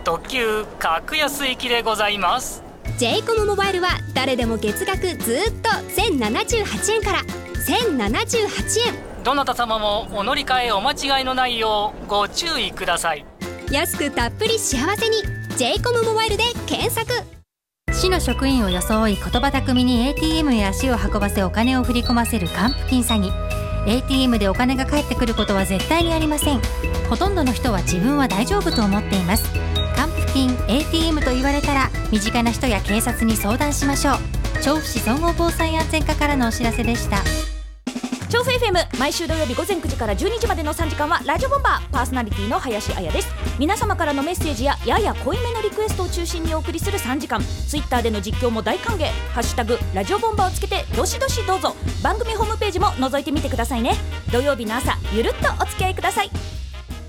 特急格安行きでございます。 j コムモバイルは誰でも月額ずっと1078円から1078円。 どなた様もお乗り換えお間違いのないようご注意ください。 安くたっぷり幸せに j コムモバイルで検索。 市の職員を装い言葉巧みに ATM へ足を運ばせお金を振り込ませる還付金詐欺。 ATM でお金が返ってくることは絶対にありません。ほとんどの人は自分は大丈夫と思っています。還付金 ATM と言われたら身近な人や警察に相談しましょう。調布市総合防災安全課からのお知らせでした。 調布 FM 毎週土曜日午前9時から12時までの3時間はラジオボンバー、パーソナリティの林彩です。皆様からのメッセージややや濃いめのリクエストを中心にお送りする3時間。ツイッターでの実況も大歓迎。ハッシュタグラジオボンバーをつけてどしどしどうぞ。番組ホームページも覗いてみてくださいね。土曜日の朝ゆるっとお付き合いください。